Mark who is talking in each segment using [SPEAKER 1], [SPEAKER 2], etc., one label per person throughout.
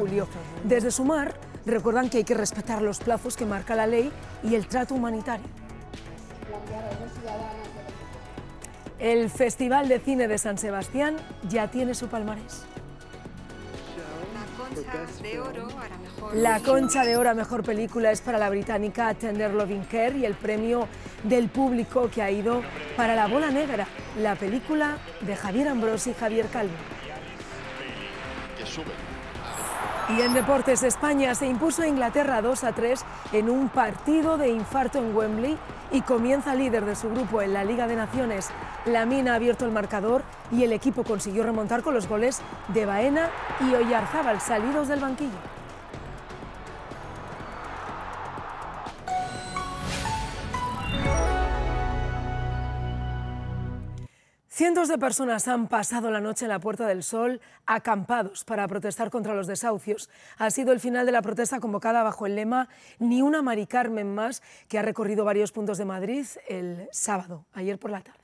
[SPEAKER 1] julio. Desde Sumar recuerdan que hay que respetar los plazos que marca la ley y el trato humanitario. El Festival de Cine de San Sebastián ya tiene su palmarés. La Concha de Oro a Mejor Película es para la británica Tender Loving Care y el premio del público que ha ido para La Bola Negra, la película de Javier Ambrosi y Javier Calvo. Y en deportes, España se impuso a Inglaterra 2-3 en un partido de infarto en Wembley y comienza líder de su grupo en la Liga de Naciones. Lamine ha abierto el marcador y el equipo consiguió remontar con los goles de Baena y Oyarzábal salidos del banquillo. Cientos de personas han pasado la noche en la Puerta del Sol acampados para protestar contra los desahucios. Ha sido el final de la protesta convocada bajo el lema "Ni una Mari Carmen más", que ha recorrido varios puntos de Madrid el sábado, ayer por la tarde.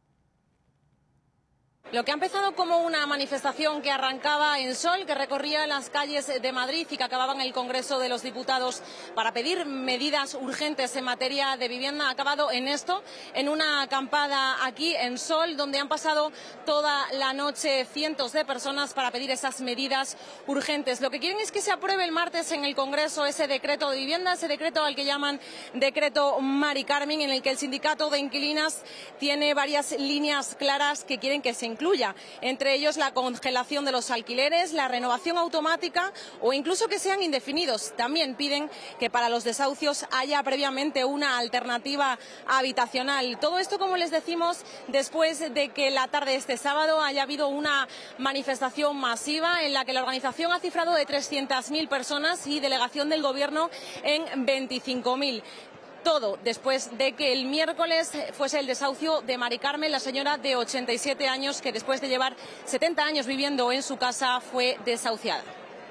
[SPEAKER 2] Lo que ha empezado como una manifestación que arrancaba en Sol, que recorría las calles de Madrid y que acababa en el Congreso de los Diputados para pedir medidas urgentes en materia de vivienda, ha acabado en esto, en una acampada aquí en Sol, donde han pasado toda la noche cientos de personas para pedir esas medidas urgentes. Lo que quieren es que se apruebe el martes en el Congreso ese decreto de vivienda, ese decreto al que llaman decreto Mari Carmen, en el que el sindicato de inquilinas tiene varias líneas claras que quieren que se incluya, entre ellos la congelación de los alquileres, la renovación automática o incluso que sean indefinidos. También piden que para los desahucios haya previamente una alternativa habitacional. Todo esto, como les decimos, después de que la tarde de este sábado haya habido una manifestación masiva en la que la organización ha cifrado de 300.000 personas y delegación del Gobierno en 25.000. Todo después de que el miércoles fuese el desahucio de Mari Carmen, la señora de 87 años que después de llevar 70 años viviendo en su casa fue desahuciada.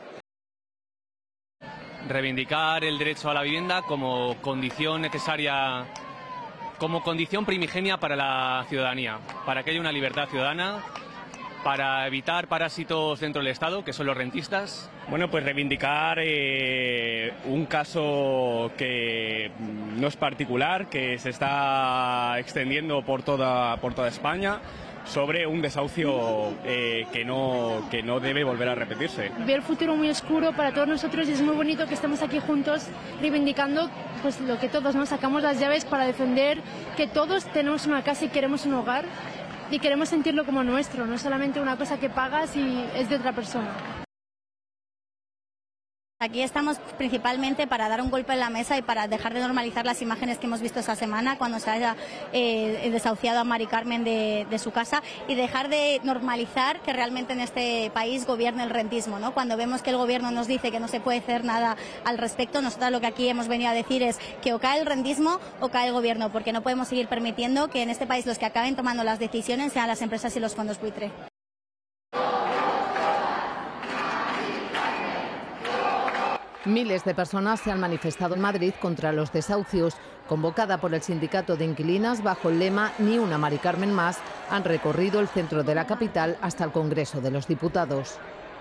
[SPEAKER 3] Reivindicar el derecho a la vivienda como condición necesaria, como condición primigenia para la ciudadanía, para que haya una libertad ciudadana, para evitar parásitos dentro del Estado, que son los rentistas.
[SPEAKER 4] Bueno, pues reivindicar un caso que no es particular, que se está extendiendo por toda España, sobre un desahucio que no debe volver a repetirse.
[SPEAKER 5] Veo el futuro muy oscuro para todos nosotros y es muy bonito que estemos aquí juntos reivindicando pues lo que todos nos sacamos las llaves para defender que todos tenemos una casa y queremos un hogar y queremos sentirlo como nuestro, no solamente una cosa que pagas y es de otra persona.
[SPEAKER 6] Aquí estamos principalmente para dar un golpe en la mesa y para dejar de normalizar las imágenes que hemos visto esta semana cuando se haya desahuciado a Mari Carmen de su casa y dejar de normalizar que realmente en este país gobierne el rentismo, ¿no? Cuando vemos que el gobierno nos dice que no se puede hacer nada al respecto, nosotros lo que aquí hemos venido a decir es que o cae el rentismo o cae el gobierno, porque no podemos seguir permitiendo que en este país los que acaben tomando las decisiones sean las empresas y los fondos buitre.
[SPEAKER 7] Miles de personas se han manifestado en Madrid contra los desahucios. Convocada por el sindicato de inquilinas bajo el lema "Ni una Mari Carmen más", han recorrido el centro de la capital hasta el Congreso de los Diputados.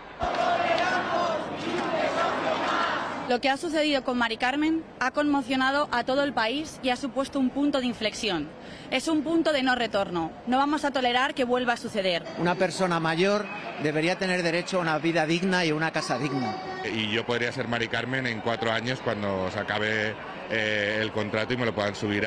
[SPEAKER 8] Lo que ha sucedido con Mari Carmen ha conmocionado a todo el país y ha supuesto un punto de inflexión. Es un punto de no retorno. No vamos a tolerar que vuelva a suceder.
[SPEAKER 9] Una persona mayor debería tener derecho a una vida digna y a una casa digna.
[SPEAKER 10] Y yo podría ser Mari Carmen en 4 años cuando se acabe el contrato y me lo puedan subir.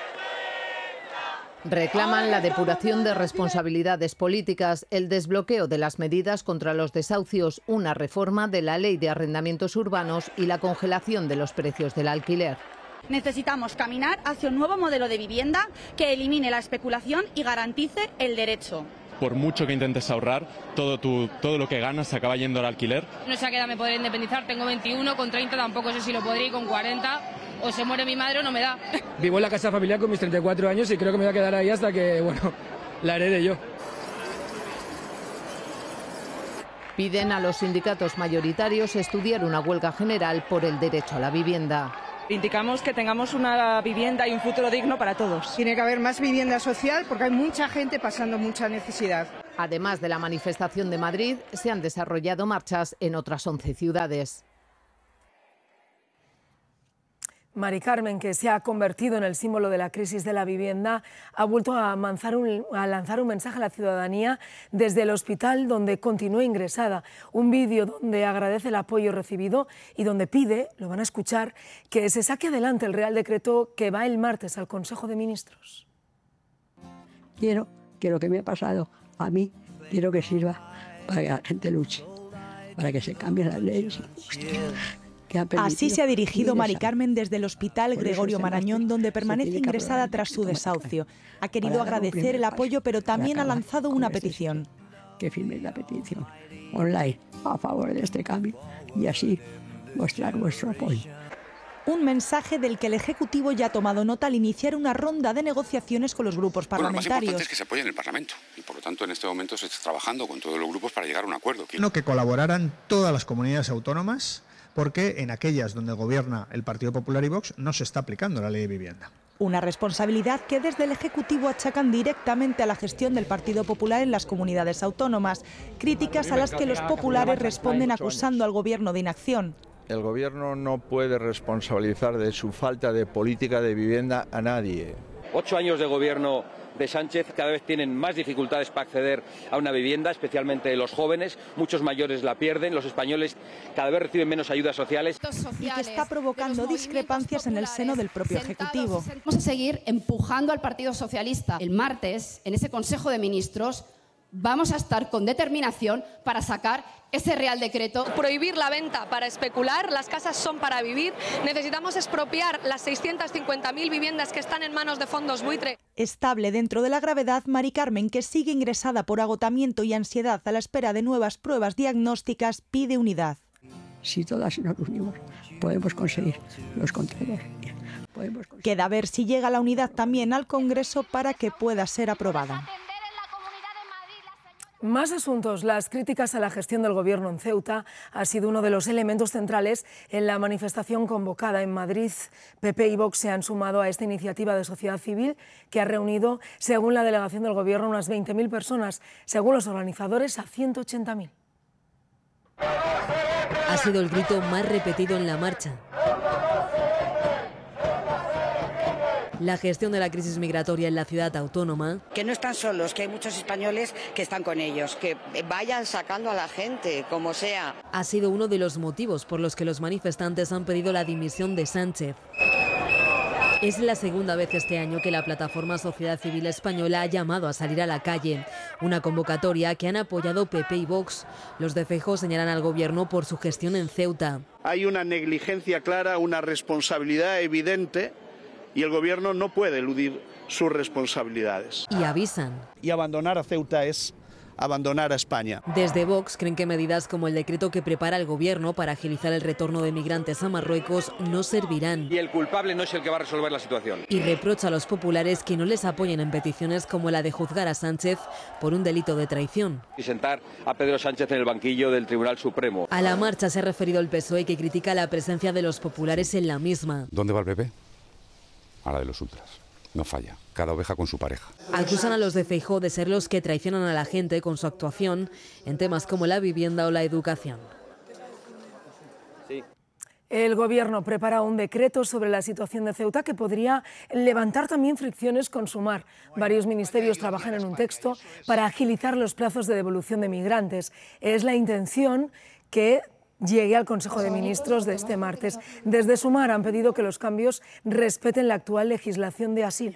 [SPEAKER 7] Reclaman la depuración de responsabilidades políticas, el desbloqueo de las medidas contra los desahucios, una reforma de la ley de arrendamientos urbanos y la congelación de los precios del alquiler.
[SPEAKER 8] Necesitamos caminar hacia un nuevo modelo de vivienda que elimine la especulación y garantice el derecho.
[SPEAKER 11] Por mucho que intentes ahorrar, todo lo que ganas se acaba yendo al alquiler.
[SPEAKER 12] No sé a qué edad me podré independizar, tengo 21, con 30 tampoco sé si lo podré, y con 40 o se muere mi madre o no me da.
[SPEAKER 13] Vivo en la casa familiar con mis 34 años y creo que me voy a quedar ahí hasta que, bueno, la herede yo.
[SPEAKER 7] Piden a los sindicatos mayoritarios estudiar una huelga general por el derecho a la vivienda.
[SPEAKER 14] Indicamos que tengamos una vivienda y un futuro digno para todos.
[SPEAKER 15] Tiene que haber más vivienda social porque hay mucha gente pasando mucha necesidad.
[SPEAKER 7] Además de la manifestación de Madrid, se han desarrollado marchas en otras 11 ciudades.
[SPEAKER 1] Mari Carmen, que se ha convertido en el símbolo de la crisis de la vivienda, ha vuelto a lanzar un mensaje a la ciudadanía desde el hospital donde continúa ingresada. Un vídeo donde agradece el apoyo recibido y donde pide, lo van a escuchar, que se saque adelante el Real Decreto que va el martes al Consejo de Ministros.
[SPEAKER 15] Quiero que lo que me ha pasado a mí, quiero que sirva para que la gente luche, para que se cambien las leyes injustas.
[SPEAKER 16] Así se ha dirigido Mari Carmen desde el Hospital Gregorio Marañón, donde permanece ingresada tras su desahucio. Ha querido agradecer el apoyo, pero también ha lanzado una petición.
[SPEAKER 15] Que firméis la petición online a favor de este cambio y así mostrar vuestro apoyo.
[SPEAKER 16] Un mensaje del que el Ejecutivo ya ha tomado nota al iniciar una ronda de negociaciones con los grupos parlamentarios.
[SPEAKER 17] Lo más importante es que se apoye en el Parlamento y, por lo tanto, en este momento se está trabajando con todos los grupos para llegar a un acuerdo.
[SPEAKER 18] Que colaboraran todas las comunidades autónomas, porque en aquellas donde gobierna el Partido Popular y Vox no se está aplicando la ley de vivienda.
[SPEAKER 16] Una responsabilidad que desde el Ejecutivo achacan directamente a la gestión del Partido Popular en las comunidades autónomas, críticas a las que los populares responden acusando al Gobierno de inacción.
[SPEAKER 19] El Gobierno no puede responsabilizar de su falta de política de vivienda a nadie.
[SPEAKER 20] 8 años de gobierno de Sánchez, cada vez tienen más dificultades para acceder a una vivienda, especialmente los jóvenes, muchos mayores la pierden, los españoles cada vez reciben menos ayudas sociales.
[SPEAKER 16] Y que está provocando discrepancias en el seno del propio Ejecutivo.
[SPEAKER 21] Vamos a seguir empujando al Partido Socialista. El martes, en ese Consejo de Ministros, vamos a estar con determinación para sacar ese Real Decreto.
[SPEAKER 22] Prohibir la venta para especular, las casas son para vivir. Necesitamos expropiar las 650.000 viviendas que están en manos de fondos buitre.
[SPEAKER 16] Estable dentro de la gravedad, Mari Carmen, que sigue ingresada por agotamiento y ansiedad a la espera de nuevas pruebas diagnósticas, pide unidad.
[SPEAKER 15] Si todas nos unimos, podemos conseguir los controles.
[SPEAKER 16] Queda ver si llega la unidad también al Congreso para que pueda ser aprobada.
[SPEAKER 1] Más asuntos. Las críticas a la gestión del Gobierno en Ceuta ha sido uno de los elementos centrales en la manifestación convocada en Madrid. PP y Vox se han sumado a esta iniciativa de sociedad civil que ha reunido, según la delegación del Gobierno, unas 20.000 personas, según los organizadores, a 180.000.
[SPEAKER 23] Ha sido el grito más repetido en la marcha. La gestión de la crisis migratoria en la ciudad autónoma.
[SPEAKER 24] Que no están solos, que hay muchos españoles que están con ellos. Que vayan sacando a la gente, como sea.
[SPEAKER 23] Ha sido uno de los motivos por los que los manifestantes han pedido la dimisión de Sánchez. Es la segunda vez este año que la plataforma Sociedad Civil Española ha llamado a salir a la calle. Una convocatoria que han apoyado PP y Vox. Los de Feijóo señalan al Gobierno por su gestión en Ceuta.
[SPEAKER 25] Hay una negligencia clara, una responsabilidad evidente. Y el Gobierno no puede eludir sus responsabilidades.
[SPEAKER 23] Y avisan.
[SPEAKER 25] Y abandonar a Ceuta es abandonar a España.
[SPEAKER 23] Desde Vox creen que medidas como el decreto que prepara el Gobierno para agilizar el retorno de migrantes a Marruecos no servirán.
[SPEAKER 20] Y el culpable no es el que va a resolver la situación.
[SPEAKER 23] Y reprocha a los populares que no les apoyen en peticiones como la de juzgar a Sánchez por un delito de traición.
[SPEAKER 20] Y sentar a Pedro Sánchez en el banquillo del Tribunal Supremo.
[SPEAKER 23] A la marcha se ha referido el PSOE, que critica la presencia de los populares en la misma.
[SPEAKER 26] ¿Dónde va el PP? A la de los ultras. No falla. Cada oveja con su pareja.
[SPEAKER 23] Acusan a los de Feijóo de ser los que traicionan a la gente con su actuación en temas como la vivienda o la educación.
[SPEAKER 1] El Gobierno prepara un decreto sobre la situación de Ceuta que podría levantar también fricciones con Sumar. Varios ministerios trabajan en un texto para agilizar los plazos de devolución de migrantes. Es la intención que llegue al Consejo de Ministros de este martes. Desde Sumar han pedido que los cambios respeten la actual legislación de asilo.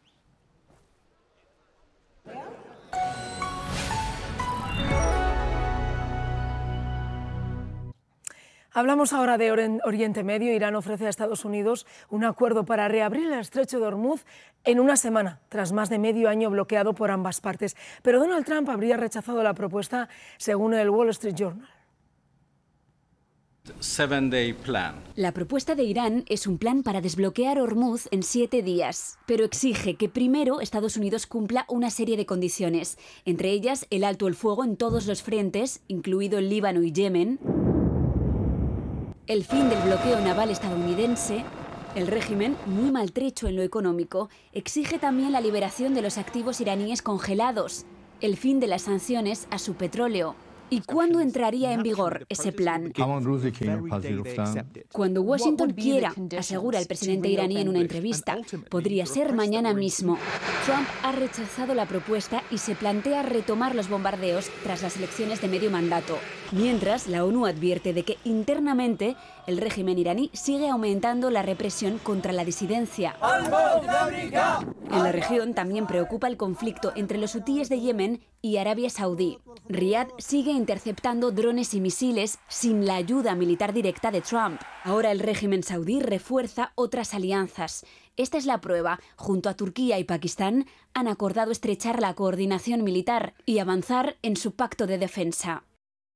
[SPEAKER 1] Hablamos ahora de Oriente Medio. Irán ofrece a Estados Unidos un acuerdo para reabrir el estrecho de Hormuz en una semana, tras más de medio año bloqueado por ambas partes. Pero Donald Trump habría rechazado la propuesta, según el Wall Street Journal.
[SPEAKER 27] La propuesta de Irán es un plan para desbloquear Hormuz en 7 días, pero exige que primero Estados Unidos cumpla una serie de condiciones, entre ellas el alto el fuego en todos los frentes, incluido el Líbano y Yemen, el fin del bloqueo naval estadounidense. El régimen, muy maltrecho en lo económico, exige también la liberación de los activos iraníes congelados. el fin de las sanciones a su petróleo. ¿Y cuándo entraría en vigor ese plan? Cuando Washington quiera, asegura el presidente iraní en una entrevista. Podría ser mañana mismo. Trump ha rechazado la propuesta y se plantea retomar los bombardeos tras las elecciones de medio mandato. Mientras, la ONU advierte de que internamente el régimen iraní sigue aumentando la represión contra la disidencia. En la región también preocupa el conflicto entre los hutíes de Yemen y Arabia Saudí. Riad sigue interceptando drones y misiles sin la ayuda militar directa de Trump. Ahora el régimen saudí refuerza otras alianzas. Esta es la prueba. Junto a Turquía y Pakistán han acordado estrechar la coordinación militar y avanzar en su pacto de defensa.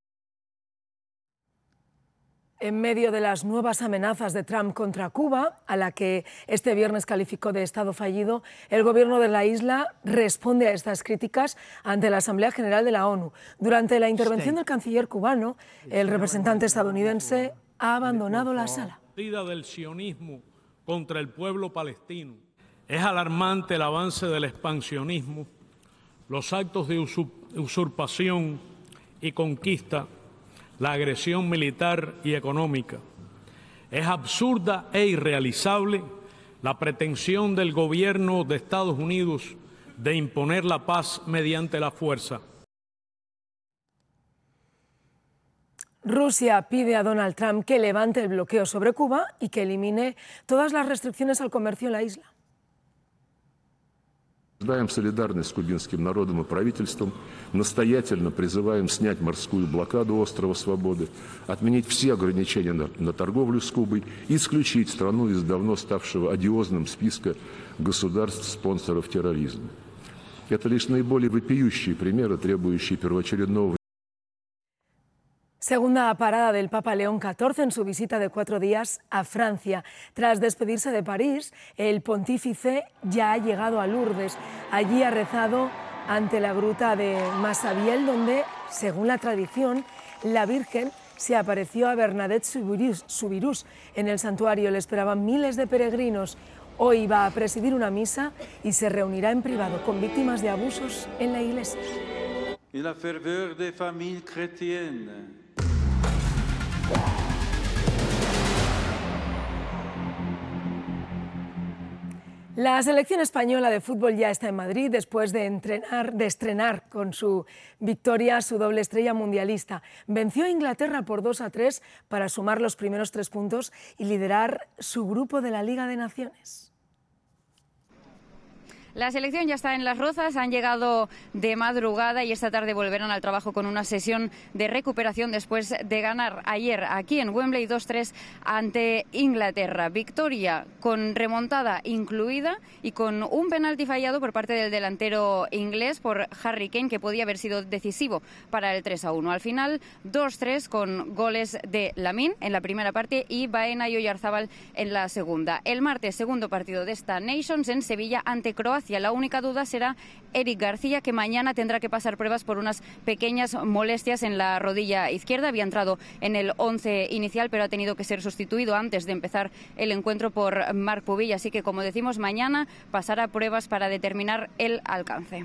[SPEAKER 1] En medio de las nuevas amenazas de Trump contra Cuba, a la que este viernes calificó de Estado fallido, el gobierno de la isla responde a estas críticas ante la Asamblea General de la ONU. Durante la intervención del canciller cubano, el representante estadounidense ha abandonado la sala.
[SPEAKER 2] Del sionismo contra el pueblo palestino. Es alarmante el avance del expansionismo, los actos de usurpación y conquista, la agresión militar y económica. Es absurda e irrealizable la pretensión del gobierno de Estados Unidos de imponer la paz mediante la fuerza.
[SPEAKER 1] Rusia pide a Donald Trump que levante el bloqueo sobre Cuba y que elimine todas las restricciones al comercio en la isla.
[SPEAKER 3] Даем солидарность с кубинским народом и правительством, настоятельно призываем снять морскую блокаду острова Свободы, отменить все ограничения на торговлю с Кубой и исключить страну из давно ставшего одиозным списка государств-спонсоров терроризма. Это лишь наиболее вопиющие примеры, требующие первоочередного.
[SPEAKER 1] Segunda parada del Papa León XIV en su visita de 4 días a Francia. Tras despedirse de París, el pontífice ya ha llegado a Lourdes. Allí ha rezado ante la gruta de Massabielle, donde, según la tradición, la Virgen se apareció a Bernadette Soubirous. En el santuario le esperaban miles de peregrinos. Hoy va a presidir una misa y se reunirá en privado con víctimas de abusos en la iglesia.
[SPEAKER 4] Et la ferveur des familles chrétiennes.
[SPEAKER 1] La selección española de fútbol ya está en Madrid después de estrenar con su victoria su doble estrella mundialista. Venció a Inglaterra por 2-3 para sumar los primeros 3 puntos y liderar su grupo de la Liga de Naciones.
[SPEAKER 5] La selección ya está en Las Rozas, han llegado de madrugada y esta tarde volverán al trabajo con una sesión de recuperación después de ganar ayer aquí en Wembley 2-3 ante Inglaterra. Victoria con remontada incluida y con un penalti fallado por parte del delantero inglés por Harry Kane, que podía haber sido decisivo para el 3-1. Al final 2-3 con goles de Lamine en la primera parte y Baena y Oyarzábal en la segunda. El martes, segundo partido de esta Nations en Sevilla ante Croacia. La única duda será Eric García, que mañana tendrá que pasar pruebas por unas pequeñas molestias en la rodilla izquierda. Había entrado en el 11 inicial, pero ha tenido que ser sustituido antes de empezar el encuentro por Marc Pubill. Así que, como decimos, mañana pasará pruebas para determinar el alcance.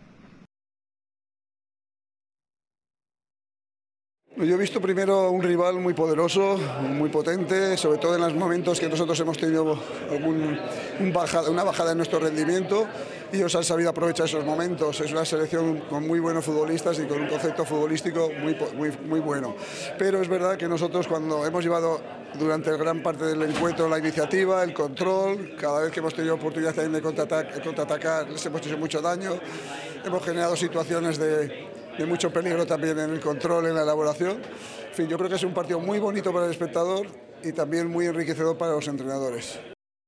[SPEAKER 6] Yo he visto primero un rival muy poderoso, muy potente, sobre todo en los momentos que nosotros hemos tenido una bajada en nuestro rendimiento, y ellos han sabido aprovechar esos momentos. Es una selección con muy buenos futbolistas y con un concepto futbolístico muy bueno. Pero es verdad que nosotros, cuando hemos llevado durante gran parte del encuentro la iniciativa, el control, cada vez que hemos tenido oportunidad también de contraatacar, les hemos hecho mucho daño, hemos generado situaciones de mucho peligro también en el control, en la elaboración. En fin, yo creo que es un partido muy bonito para el espectador y también muy enriquecedor para los entrenadores.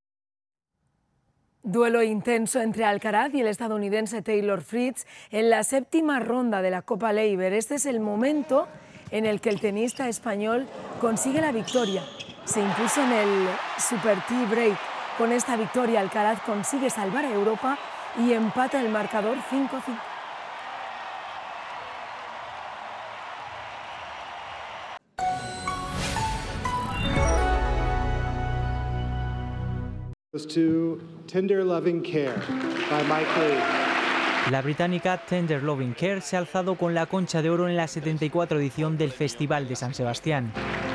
[SPEAKER 1] Duelo intenso entre Alcaraz y el estadounidense Taylor Fritz en la 7ª ronda de la Copa Laver. Este es el momento en el que el tenista español consigue la victoria. Se impuso en el Super Tie Break. Con esta victoria, Alcaraz consigue salvar a Europa y empata el marcador 5-5.
[SPEAKER 9] To Tender Loving Care by Mike Lee.
[SPEAKER 8] La británica Tender Loving Care se ha alzado con la Concha de Oro en la 74 edición del Festival de San Sebastián.